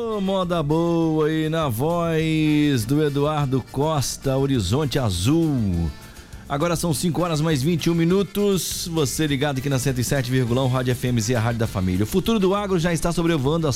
Moda boa aí na voz do Eduardo Costa, Horizonte Azul. Agora são 5 horas mais 21 minutos. Você ligado aqui na 107,1 Rádio FM e a Rádio da Família. O futuro do agro já está sobrevoando as